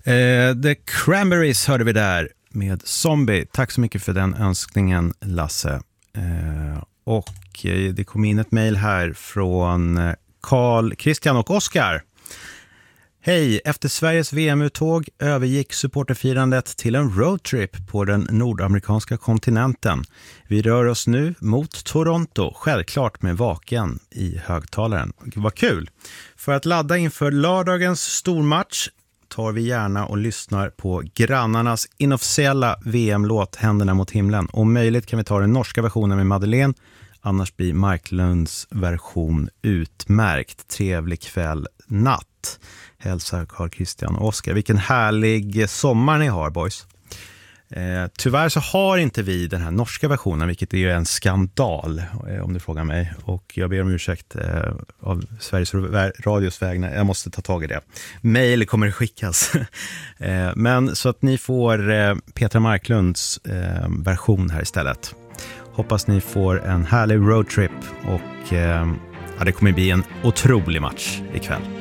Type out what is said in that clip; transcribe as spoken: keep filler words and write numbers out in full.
Eh, The Cranberries hörde vi där med Zombie. Tack så mycket för den önskningen, Lasse. Eh, och eh, det kom in ett mejl här från Carl, Christian och Oskar. Hej, efter Sveriges V M-uttåg övergick supporterfirandet till en roadtrip på den nordamerikanska kontinenten. Vi rör oss nu mot Toronto, självklart med vaken i högtalaren. Vad kul! För att ladda inför lördagens stormatch tar vi gärna och lyssnar på grannarnas inofficiella V M-låt Händerna mot himlen. Om möjligt kan vi ta den norska versionen med Madeleine, annars blir Marklunds version utmärkt. Trevlig kväll, natt. Hälsar Carl Christian och Oskar. Vilken härlig sommar ni har, boys. Eh, tyvärr så har inte vi den här norska versionen, vilket är ju en skandal eh, om du frågar mig. Och jag ber om ursäkt eh, av Sveriges Radios vägnar. Jag måste ta tag i det. Mail kommer det skickas. eh, men så att ni får eh, Petra Marklunds eh, version här istället. Hoppas ni får en härlig roadtrip och eh, ja, det kommer bli en otrolig match ikväll.